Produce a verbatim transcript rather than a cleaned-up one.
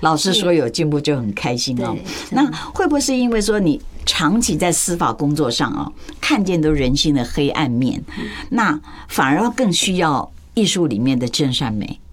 老师说有进步就很开心哦。那会不会是因为说你长期在司法工作上哦，看见都人性的黑暗面，那反而要更需要艺术里面的真善美？